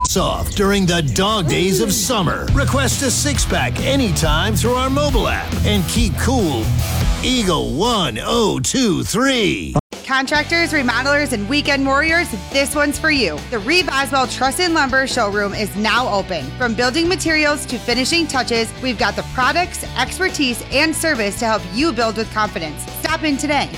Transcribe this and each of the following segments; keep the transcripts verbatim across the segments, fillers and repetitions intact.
off during the dog days of summer. Request a six-pack anytime through our mobile app and keep cool. Eagle one oh two three. Contractors, remodelers, and weekend warriors, this one's for you. The Reed Boswell Truss and Lumber showroom is now open. From building materials to finishing touches, we've got the products, expertise, and service to help you build with confidence. Stop in today.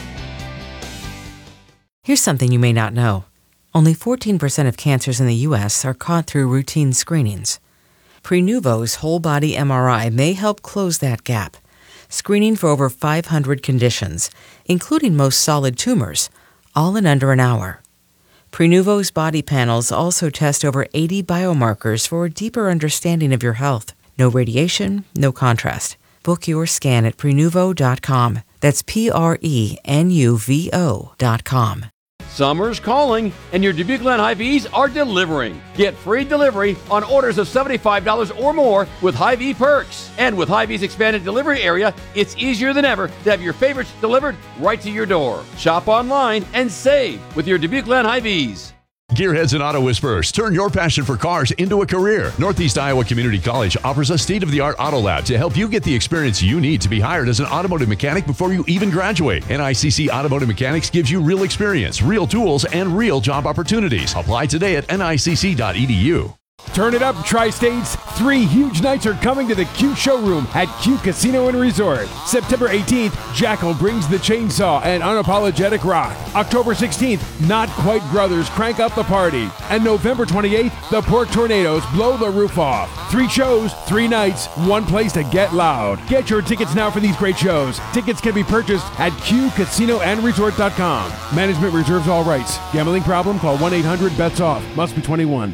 Here's something you may not know. Only fourteen percent of cancers in the U S are caught through routine screenings. Prenuvo's whole-body M R I may help close that gap, screening for over five hundred conditions, including most solid tumors, all in under an hour. Prenuvo's body panels also test over eighty biomarkers for a deeper understanding of your health. No radiation, no contrast. Book your scan at Prenuvo dot com. That's P R E N U V O dot com. Summer's calling, and your Dubuque Land Hy-Vees are delivering. Get free delivery on orders of seventy-five dollars or more with Hy-Vee perks. And with Hy-Vee's expanded delivery area, it's easier than ever to have your favorites delivered right to your door. Shop online and save with your Dubuque Land Hy-Vees. Gearheads and Auto Whisperers, turn your passion for cars into a career. Northeast Iowa Community College offers a state-of-the-art auto lab to help you get the experience you need to be hired as an automotive mechanic before you even graduate. N I C C Automotive Mechanics gives you real experience, real tools, and real job opportunities. Apply today at N I C C dot E D U. Turn it up, Tri-States. Three huge nights are coming to the Q Showroom at Q Casino and Resort. September eighteenth, Jackal brings the chainsaw and unapologetic rock. October sixteenth, Not Quite Brothers crank up the party. And November twenty-eighth, the Pork Tornadoes blow the roof off. Three shows, three nights, one place to get loud. Get your tickets now for these great shows. Tickets can be purchased at Q Casino and Resort dot com. Management reserves all rights. Gambling problem? Call one eight hundred bets off. Must be twenty-one.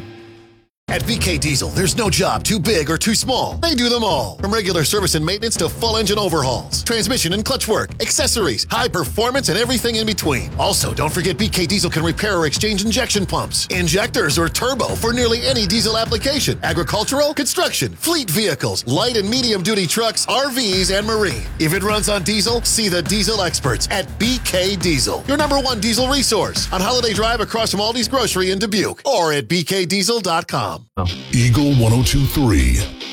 At V K Diesel, there's no job too big or too small. They do them all. From regular service and maintenance to full engine overhauls, transmission and clutch work, accessories, high performance, and everything in between. Also, don't forget V K Diesel can repair or exchange injection pumps, injectors, or turbo for nearly any diesel application. Agricultural, construction, fleet vehicles, light and medium duty trucks, R Vs, and marine. If it runs on diesel, see the diesel experts at B K Diesel. Your number one diesel resource on Holiday Drive across from Aldi's Grocery in Dubuque or at B K diesel dot com. Eagle one oh two three.